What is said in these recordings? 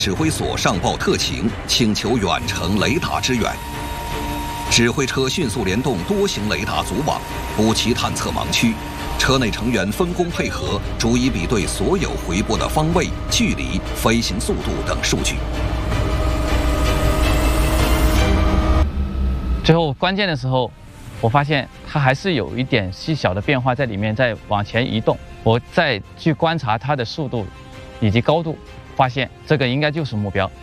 指挥所上报特情，请求远程雷达支援。指挥车迅速联动多型雷达组网，补齐探测盲区。车内成员分工配合，逐一比对所有回波的方位、距离、飞行速度等数据。 最后关键的时候，我发现它还是有一点细小的变化在里面，在往前移动。我再去观察它的速度以及高度，发现这个应该就是目标。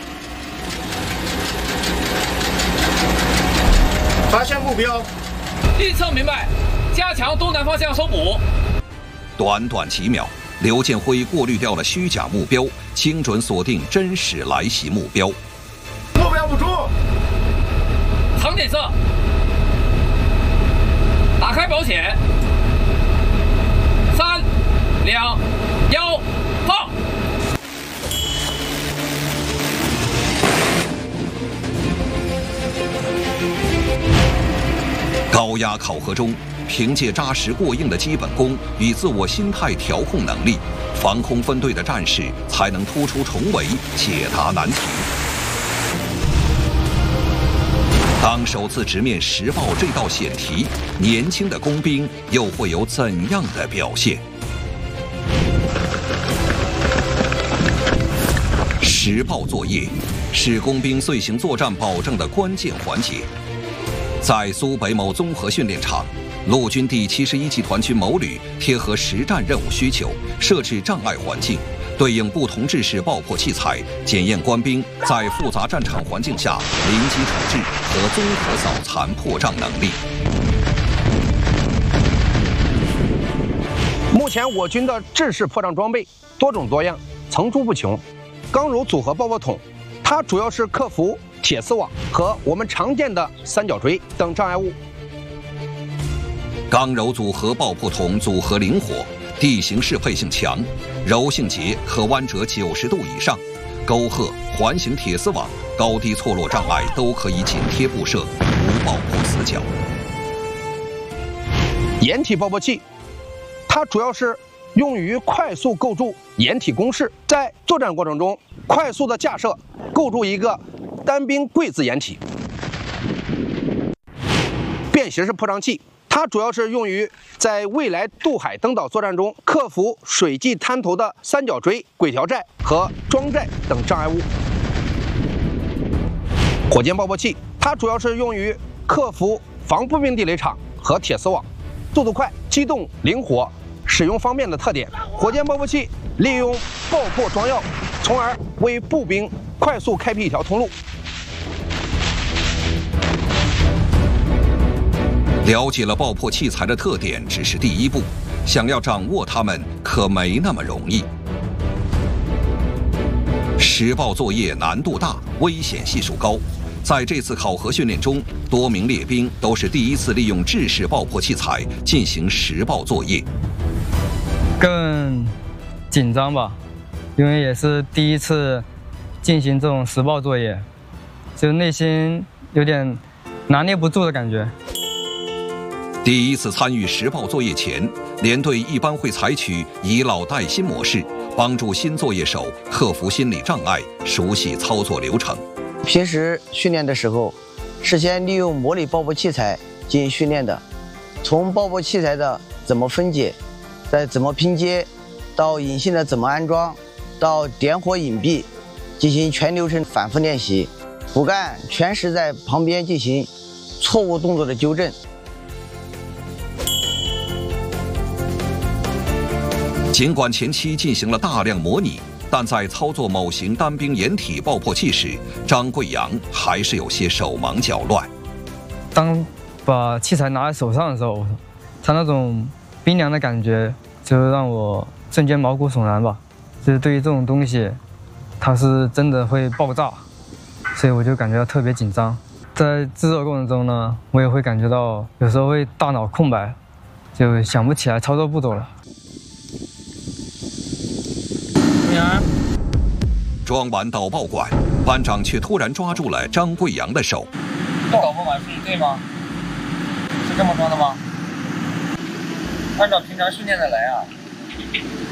发现目标， 预测明白，加强东南方向搜捕。 短短几秒，刘建辉过滤掉了虚假目标，精准锁定真实来袭目标。 目标捕捉， 藏点色，打开保险。3、2、1，放！ 高压考核中，凭借扎实过硬的基本功与自我心态调控能力，防空分队的战士才能突出重围，解答难题。当首次直面实报这道险题，年轻的工兵又会有怎样的表现？实报作业是工兵遂行作战保证的关键环节。在苏北某综合训练场，陆军第71集团军某旅贴合实战任务需求，设置障碍环境，对应不同制式爆破器材，检验官兵在复杂战场环境下临机处置和综合扫残破障能力。 目前我军的制式破障装备多种多样，层出不穷。刚柔组合爆破筒，它主要是克服铁丝网和我们常见的三角锥等障碍物。 刚柔组合爆破筒组合灵活，地形适配性强，柔性节可弯折90度以上，沟壑、环形铁丝网、高低错落障碍都可以紧贴布设，无爆破死角。 掩体爆破器，它主要是用于快速构筑掩体工事，在作战过程中快速的架设构筑一个单兵柜子掩体。便携式破障器，它主要是用于在未来渡海登岛作战中克服水际滩头的三角锥、轨条寨和桩寨等障碍物。火箭爆破器，它主要是用于克服防步兵地雷场和铁丝网，速度快、机动灵活、使用方便的特点。火箭爆破器利用爆破装药，从而为步兵快速开辟一条通路。 了解了爆破器材的特点只是第一步，想要掌握它们可没那么容易。实报作业难度大，危险系数高。在这次考核训练中，多名列兵都是第一次利用制式爆破器材进行实报作业。 更紧张吧，因为也是第一次进行这种实报作业，就内心有点拿捏不住的感觉。 第一次参与实报作业前，连队一般会采取以老带新模式，帮助新作业手克服心理障碍，熟悉操作流程。 平时训练的时候，事先利用模拟爆破器材进行训练的，从爆破器材的怎么分解，再怎么拼接，到引信的怎么安装，到点火隐蔽，进行全流程反复练习。骨干全时在旁边进行错误动作的纠正。 尽管前期进行了大量模拟，但在操作某型单兵掩体爆破器时，张贵阳还是有些手忙脚乱。 当把器材拿在手上的时候，它那种冰凉的感觉，就让我瞬间毛骨悚然吧。就是对于这种东西，它是真的会爆炸，所以我就感觉到特别紧张。在制作过程中呢，我也会感觉到有时候会大脑空白，就想不起来操作步骤了。 装完导爆管，班长却突然抓住了张贵阳的手。 导爆管对吗？是这么装的吗？按照平常训练的来啊。